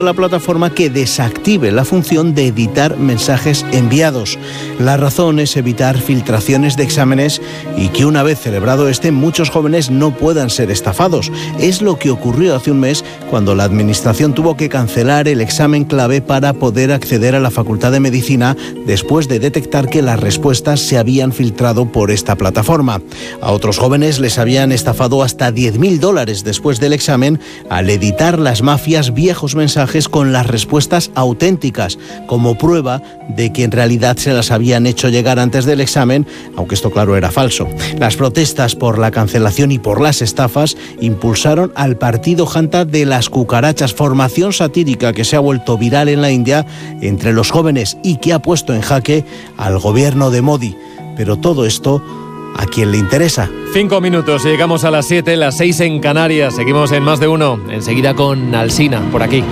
la plataforma que desactive la función de editar mensajes enviados. La razón es evitar filtraciones de exámenes y que una vez celebrado muchos jóvenes no puedan ser estafados. Es lo que ocurrió hace un mes cuando la administración tuvo que cancelar el examen clave para poder acceder a la Facultad de Medicina después de detectar que las respuestas se habían filtrado por esta plataforma. A otros jóvenes les habían estafado hasta $10.000 después del examen al editar las mafias viejos mensajes con las respuestas auténticas, como prueba de que en realidad se las habían hecho llegar antes del examen, aunque esto claro era falso. Las protestas por la cancelación y por las estafas impulsaron al partido Janta de las cucarachas, formación satírica que se ha vuelto viral en la India entre los jóvenes y que ha puesto en jaque al gobierno de Modi. Pero todo esto, ¿a quién le interesa? 5 minutos, llegamos a las 7, las 6 en Canarias. Seguimos en Más de Uno, enseguida con Alsina, por aquí.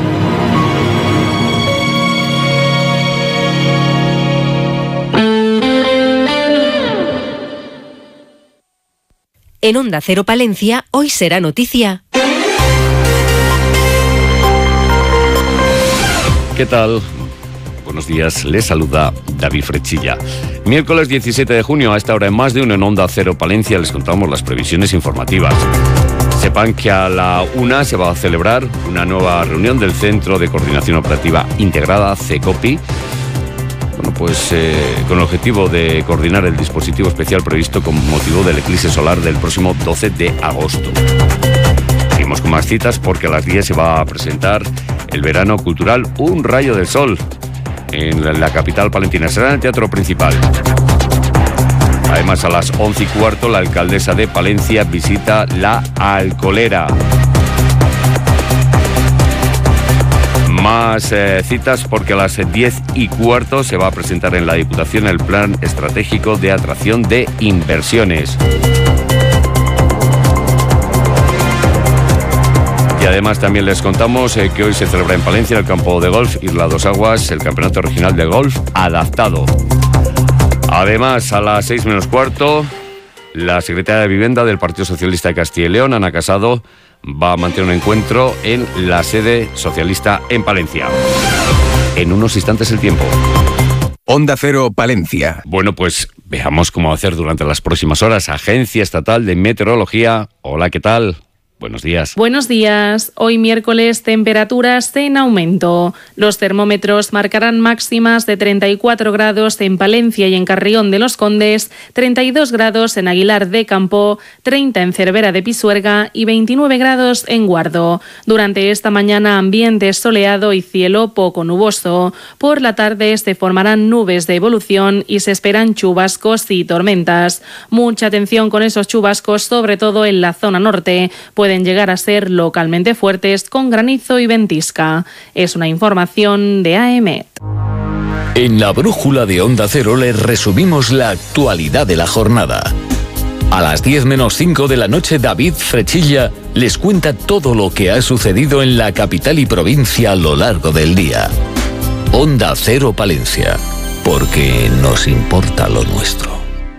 En Onda Cero Palencia, hoy será noticia. ¿Qué tal? Buenos días, les saluda David Frechilla. Miércoles 17 de junio, a esta hora en Más de Uno en Onda Cero Palencia, les contamos las previsiones informativas. Sepan que a la 1 se va a celebrar una nueva reunión del Centro de Coordinación Operativa Integrada, CECOPI, con el objetivo de coordinar el dispositivo especial previsto con motivo del eclipse solar del próximo 12 de agosto. Seguimos con más citas porque a las 10 se va a presentar el verano cultural Un Rayo del Sol en la capital palentina. Será en el Teatro Principal. Además, a las 11:15, la alcaldesa de Palencia visita la Alcolera. Más citas porque a las 10:15 se va a presentar en la Diputación el Plan Estratégico de Atracción de Inversiones. Y además también les contamos que hoy se celebra en Palencia, en el campo de golf Isla Dos Aguas, el Campeonato Regional de Golf Adaptado. Además, a las 6:15, la secretaria de Vivienda del Partido Socialista de Castilla y León, Ana Casado, va a mantener un encuentro en la sede socialista en Palencia. En unos instantes el tiempo. Onda Cero Palencia. Bueno, pues veamos cómo va a hacer durante las próximas horas. Agencia Estatal de Meteorología. Hola, ¿qué tal? Buenos días. Buenos días. Hoy miércoles, temperaturas en aumento. Los termómetros marcarán máximas de 34 grados en Palencia y en Carrión de los Condes, 32 grados en Aguilar de Campo, 30 en Cervera de Pisuerga y 29 grados en Guardo. Durante esta mañana, ambiente soleado y cielo poco nuboso. Por la tarde se formarán nubes de evolución y se esperan chubascos y tormentas. Mucha atención con esos chubascos, sobre todo en la zona norte. Pueden llegar a ser localmente fuertes con granizo y ventisca. Es una información de AEMET. En la brújula de Onda Cero les resumimos la actualidad de la jornada. A las 10:05 de la noche, David Frechilla les cuenta todo lo que ha sucedido en la capital y provincia a lo largo del día. Onda Cero Palencia, porque nos importa lo nuestro.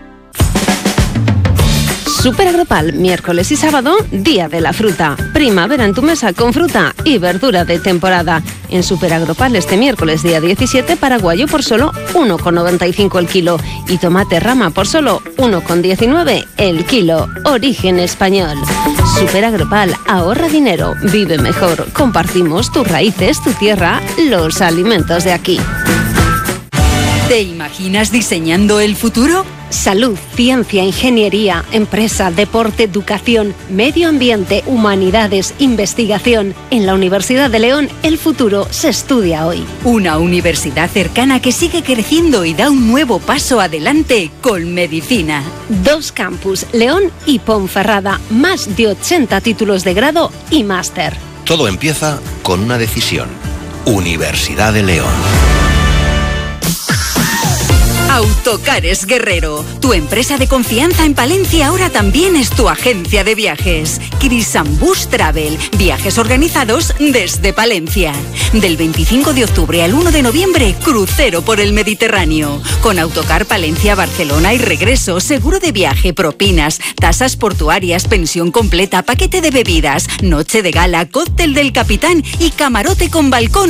Super Agropal, miércoles y sábado, Día de la Fruta. Primavera en tu mesa con fruta y verdura de temporada. En Super Agropal este miércoles, día 17, paraguayo por solo 1,95 el kilo. Y tomate rama por solo 1,19 el kilo. Origen español. Super Agropal, ahorra dinero, vive mejor. Compartimos tus raíces, tu tierra, los alimentos de aquí. ¿Te imaginas diseñando el futuro? Salud, ciencia, ingeniería, empresa, deporte, educación, medio ambiente, humanidades, investigación. En la Universidad de León, el futuro se estudia hoy. Una universidad cercana que sigue creciendo y da un nuevo paso adelante con medicina. 2 campus, León y Ponferrada. Más de 80 títulos de grado y máster. Todo empieza con una decisión. Universidad de León. Autocares Guerrero, tu empresa de confianza en Palencia ahora también es tu agencia de viajes. Crisambus Travel, viajes organizados desde Palencia. Del 25 de octubre al 1 de noviembre, crucero por el Mediterráneo. Con Autocar Palencia, Barcelona y regreso, seguro de viaje, propinas, tasas portuarias, pensión completa, paquete de bebidas, noche de gala, cóctel del capitán y camarote con balcón